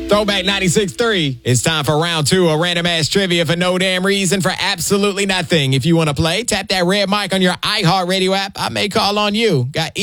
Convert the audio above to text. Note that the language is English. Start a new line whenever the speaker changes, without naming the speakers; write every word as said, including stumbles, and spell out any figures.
Throwback ninety-six point three. It's time for round two of random ass trivia for no damn reason for absolutely nothing. If you want to play, tap that red mic on your iHeartRadio app. I may call on you. Got